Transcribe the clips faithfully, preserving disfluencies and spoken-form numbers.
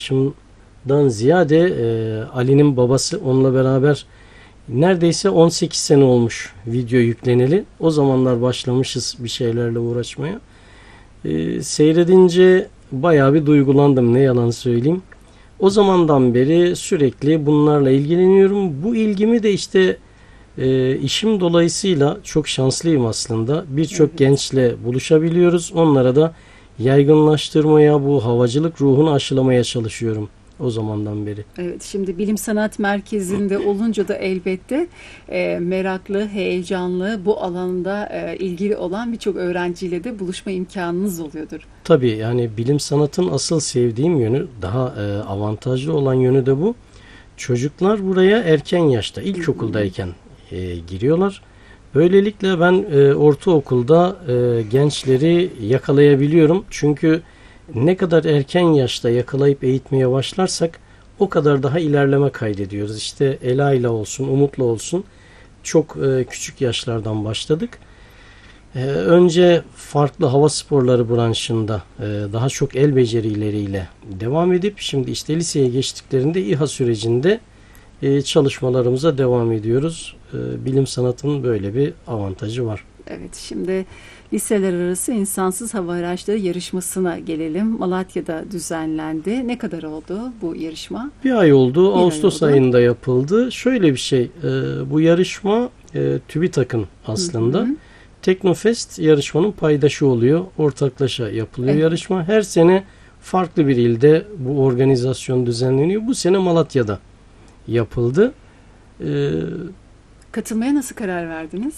arkadaşımdan ziyade e, Ali'nin babası onunla beraber neredeyse on sekiz sene olmuş video yükleneli. O zamanlar başlamışız bir şeylerle uğraşmaya. E, seyredince bayağı bir duygulandım, ne yalan söyleyeyim. O zamandan beri sürekli bunlarla ilgileniyorum. Bu ilgimi de işte e, işim dolayısıyla çok şanslıyım aslında. Birçok Evet. gençle buluşabiliyoruz. Onlara da yaygınlaştırmaya, bu havacılık ruhunu aşılamaya çalışıyorum o zamandan beri. Evet, şimdi Bilim Sanat Merkezi'nde olunca da elbette e, meraklı, heyecanlı, bu alanda e, ilgili olan birçok öğrenciyle de buluşma imkanınız oluyordur. Tabii yani bilim sanatın asıl sevdiğim yönü, daha e, avantajlı olan yönü de bu. Çocuklar buraya erken yaşta, ilkokuldayken e, giriyorlar. Böylelikle ben e, ortaokulda e, gençleri yakalayabiliyorum. Çünkü ne kadar erken yaşta yakalayıp eğitmeye başlarsak o kadar daha ilerleme kaydediyoruz. İşte Ela ile olsun, Umut'la olsun çok e, küçük yaşlardan başladık. E, önce farklı hava sporları branşında e, daha çok el becerileriyle devam edip şimdi işte liseye geçtiklerinde İHA sürecinde e, çalışmalarımıza devam ediyoruz. E, bilim sanatının böyle bir avantajı var. Evet, şimdi liseler arası insansız hava araçları yarışmasına gelelim. Malatya'da düzenlendi. Ne kadar oldu bu yarışma? Bir ay oldu. Bir ay Ağustos oldu. ayında yapıldı. Şöyle bir şey, e, bu yarışma e, TÜBİTAK'ın aslında. Hı hı. Teknofest yarışmanın paydaşı oluyor. Ortaklaşa yapılıyor Evet. yarışma. Her sene farklı bir ilde bu organizasyon düzenleniyor. Bu sene Malatya'da yapıldı. E, Katılmaya nasıl karar verdiniz?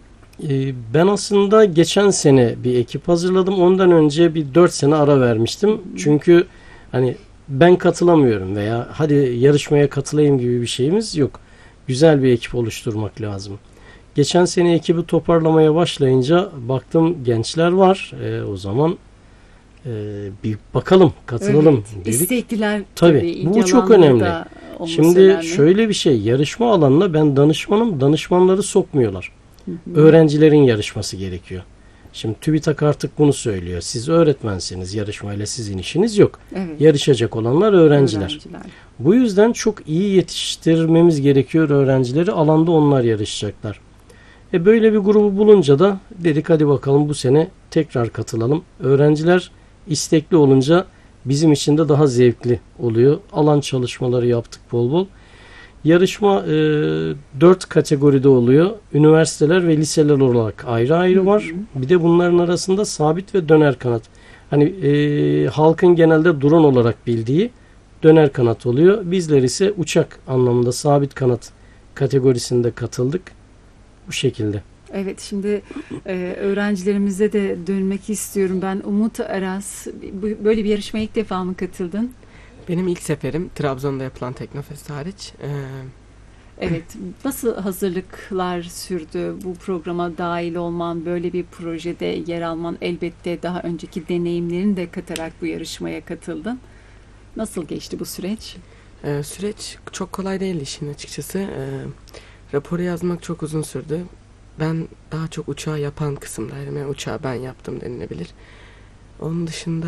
e, ben aslında geçen sene bir ekip hazırladım. Ondan önce bir dört sene ara vermiştim. Çünkü hani ben katılamıyorum veya hadi yarışmaya katılayım gibi bir şeyimiz yok. Güzel bir ekip oluşturmak lazım. Geçen sene ekibi toparlamaya başlayınca baktım gençler var. E, o zaman e, bir bakalım, katılalım Evet, dedik. istekliler Tabii, tabii, ilgi bu çok alanları önemli. da olması Şimdi önemli. şöyle bir şey, yarışma alanına ben danışmanım, danışmanları sokmuyorlar. Hı hı. Öğrencilerin yarışması gerekiyor. Şimdi TÜBİTAK artık bunu söylüyor. Siz öğretmensiniz, yarışmayla sizin işiniz yok. Evet, Yarışacak olanlar öğrenciler. öğrenciler. Bu yüzden çok iyi yetiştirmemiz gerekiyor öğrencileri. Alanda onlar yarışacaklar. E böyle bir grubu bulunca da dedik hadi bakalım bu sene tekrar katılalım. Öğrenciler istekli olunca bizim için de daha zevkli oluyor. Alan çalışmaları yaptık bol bol. Yarışma e, dört kategoride oluyor. Üniversiteler ve liseler olarak ayrı ayrı var. Hı hı. Bir de bunların arasında sabit ve döner kanat. Hani e, halkın genelde drone olarak bildiği döner kanat oluyor. Bizler ise uçak anlamında sabit kanat kategorisinde katıldık. Bu şekilde. Evet, şimdi e, öğrencilerimize de dönmek istiyorum. Ben Umut Aras, bu- böyle bir yarışmaya ilk defa mı katıldın? Benim ilk seferim Trabzon'da yapılan Teknofest hariç. Ee, Evet, nasıl hazırlıklar sürdü bu programa dahil olman, böyle bir projede yer alman, elbette daha önceki deneyimlerini de katarak bu yarışmaya katıldın. Nasıl geçti bu süreç? e, süreç çok kolay değildi işin açıkçası. Ee, raporu yazmak çok uzun sürdü. Ben daha çok uçağı yapan kısımdaydım. Yani uçağı ben yaptım denilebilir. Onun dışında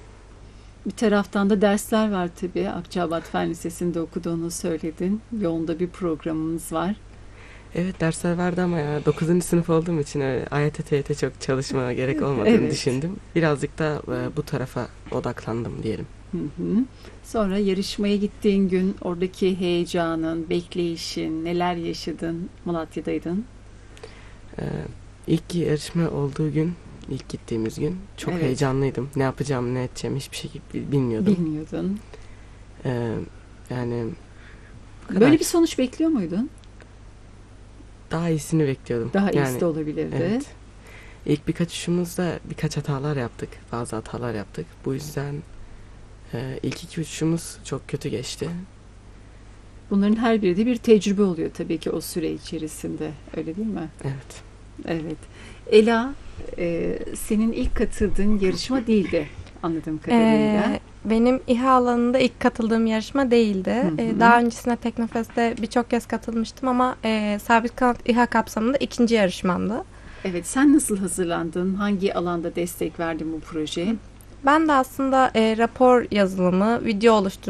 Bir taraftan da dersler var tabii. Akçaabat Fen Lisesi'nde okuduğunu söyledin. Yoğunda bir programımız var. evet dersler vardı ama ya dokuzuncu sınıf olduğum için öyle A Y T T Y T çok çalışmaya gerek olmadığını Evet. düşündüm. Birazcık da e, bu tarafa odaklandım diyelim. Hı hı. Sonra yarışmaya gittiğin gün oradaki heyecanın, bekleyişin, neler yaşadın? Malatya'daydın. Ee, ilk yarışma olduğu gün, ilk gittiğimiz gün çok Evet. heyecanlıydım. Ne yapacağım, ne edeceğim hiçbir şey bil- bilmiyordum. Bilmiyordun. Ee, yani bu kadar. Böyle bir sonuç bekliyor muydun? Daha iyisini bekliyordum. Daha yani, iyisi de olabilirdi. evet. İlk birkaç uçuşumuzda birkaç hatalar yaptık. Bazı hatalar yaptık. Bu yüzden e, ilk iki uçuşumuz çok kötü geçti. Bunların her biri de bir tecrübe oluyor tabii ki o süre içerisinde. Öyle değil mi? Evet. Evet. Ela, e, senin ilk katıldığın yarışma değildi anladığım kadarıyla. Ee, benim İHA alanında ilk katıldığım yarışma değildi. Hı hı. Ee, daha öncesinde Teknofest'te birçok kez katılmıştım ama e, sabit kanat İHA kapsamında ikinci yarışmamdı. Evet, sen nasıl hazırlandın? Hangi alanda destek verdin bu projeye? Ben de aslında e, rapor yazılımı, video oluşturma